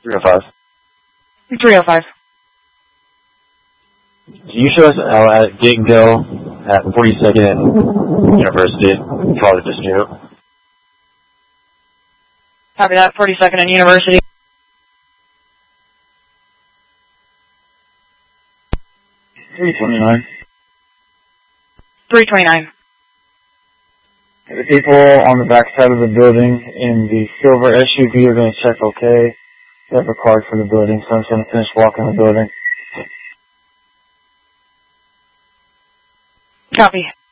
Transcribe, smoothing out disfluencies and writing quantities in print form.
305. 305. Can you show us at Gate and Go at 42nd and University? Follow the dispute. Copy that. 42nd and University. 329. 329. The people on the back side of the building in the silver SUV are going to check okay. They have a card for the building, so I'm just going to finish walking the building. Copy.